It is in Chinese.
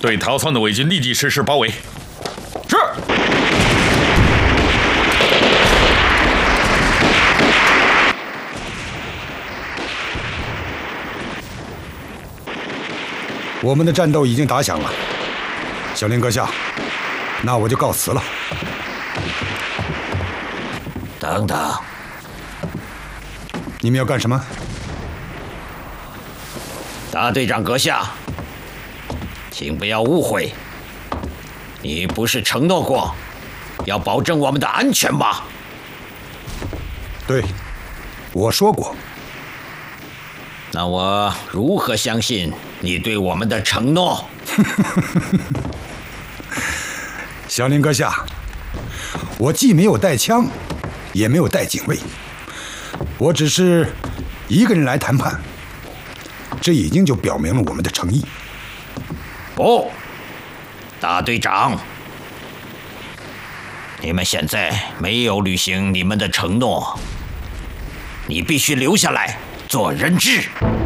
对逃窜的伪军立即实施包围。是。 我们的战斗已经打响了，小林阁下，那我就告辞了。 等等， 你们要干什么？ 大队长阁下，请不要误会，你不是承诺过要保证我们的安全吗？ 对，我说过。 那我如何相信你对我们的承诺？ 小林阁下，我既没有带枪，也没有带警卫，我只是一个人来谈判，这已经就表明了我们的诚意。 不，大队长，你们现在没有履行你们的承诺，你必须留下来做人质。